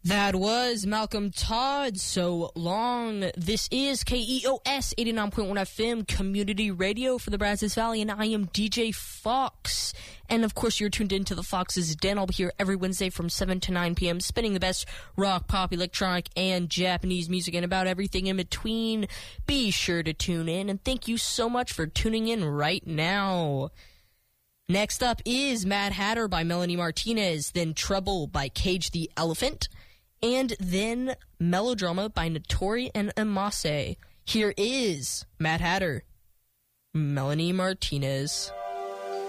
That was Malcolm Todd, So Long. This is KEOS 89.1 FM Community Radio for the Brazos Valley, and I am DJ Fox. And of course, you're tuned into the Fox's Den. I'll be here every Wednesday from 7 to 9 p.m. spinning the best rock, pop, electronic, and Japanese music and about everything in between. Be sure to tune in, and thank you so much for tuning in right now. Next up is Mad Hatter by Melanie Martinez, then Trouble by Cage the Elephant, and then Melodrama by Notori and Amase. Here is Mad Hatter, Melanie Martinez.